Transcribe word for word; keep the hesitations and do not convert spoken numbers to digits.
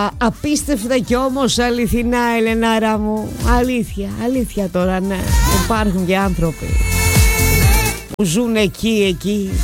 απίστευτα κι όμως αληθινά, Ελενάρα μου. Αλήθεια, αλήθεια τώρα, ναι. Υπάρχουν και άνθρωποι που ζουν εκεί, εκεί